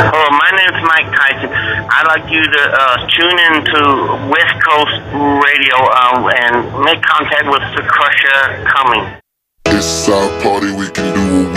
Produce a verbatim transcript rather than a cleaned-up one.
Oh, my name's Mike Tyson. I'd like you to uh, tune in to West Coast Radio um, and make contact with the Crusher Cumming. It's our party, we can do what we